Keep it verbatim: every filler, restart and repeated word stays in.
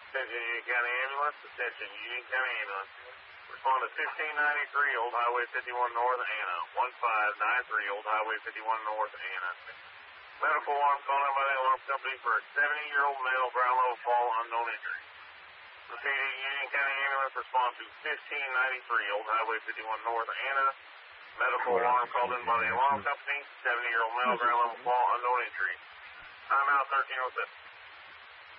Attention Union County Ambulance. Attention Union County Ambulance. Respond to fifteen ninety-three Old Highway fifty-one North, Anna. one five nine three Old Highway fifty-one North, Anna. Medical alarm calling by the alarm company for a seventy-year-old male, ground level fall, unknown injury. Repeating, Union County Ambulance respond to fifteen ninety-three Old Highway fifty-one North, Anna. Medical alarm called in by the alarm company. seventy-year-old male, ground level fall, unknown injury. Timeout thirteen oh seven.